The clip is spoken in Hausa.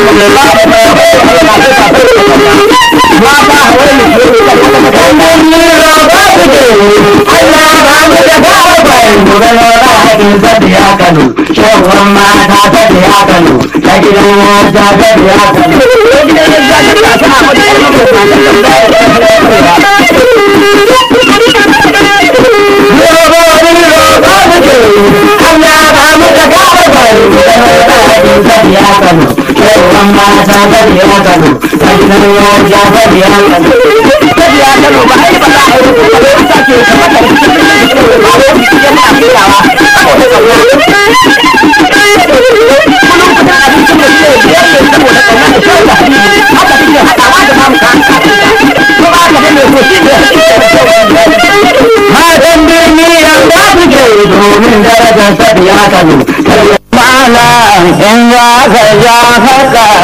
Shawar mata ta da ya kano, ta gidan wata ta da ya kano. Gidan ya ta da sama wata domin darajar sabiya kanu. Mana in za ka ja haka